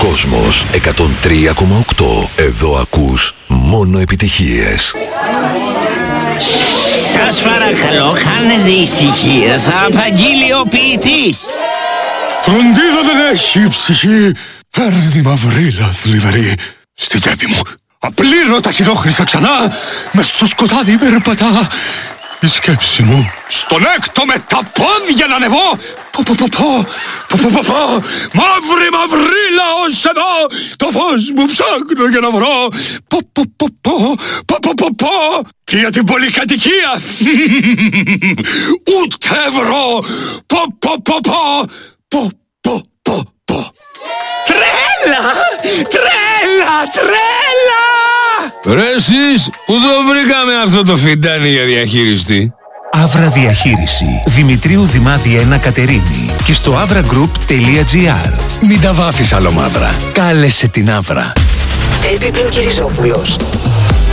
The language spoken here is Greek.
Κόσμος 103,8. Εδώ ακούς μόνο επιτυχίες. Σας παρακαλώ, κάνετε ησυχία, θα απαγγείλει ο ποιητής. Φροντίδα δεν έχει ψυχή. Φέρνει μαυρίλα θλιβερή στη τσέπη μου. Απλήρωτα χειρόχρηστα ξανά. Μες στο σκοτάδι περπατά η σκέψη μου. Στον έκτο με τα πόδια να ανεβώ. Μαύρη μαυρίλα ως εδώ. Το φως μου ψάχνω για να βρω. Και για την πολυκατοικία ούτε ευρώ. Τρέλα! Τρέλα! Τρέλα! Ρε εσείς, πού το βρήκαμε αυτό το φιντάνι για διαχείριστη? Αύρα Διαχείριση. Δημητρίου Δημάδη 1 Κατερίνη. Και στο avragroup.gr. Μην τα βάφεις άλλο μαύρα. Κάλεσε την Αύρα. Επιπλέον Κυριζόπουλος.